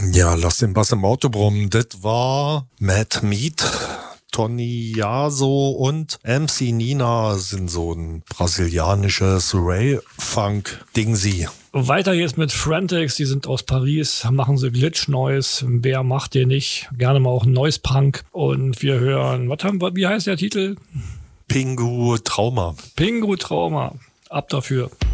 Ja, lass den Bass im Auto brummen. Das war Mad Meat. Tony Yaso und MC Nina sind so ein brasilianisches Ray-Funk-Ding-Sie. Weiter geht's mit Frantics, die sind aus Paris, machen sie Glitch Noise. Wer macht den nicht? Gerne mal auch Noise Punk. Und wir hören, wie heißt der Titel? Pingu Trauma. Pingu Trauma. Ab dafür.